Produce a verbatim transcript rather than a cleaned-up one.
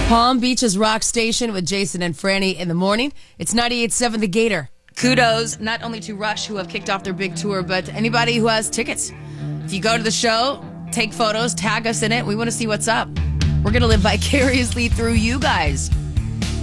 Palm Beach's Rock Station with Jason and Franny in the morning. It's ninety-eight point seven The Gator. Kudos not only to Rush, who have kicked off their big tour, but anybody who has tickets. If you go to the show, take photos, tag us in it. We want to see what's up. We're going to live vicariously through you guys.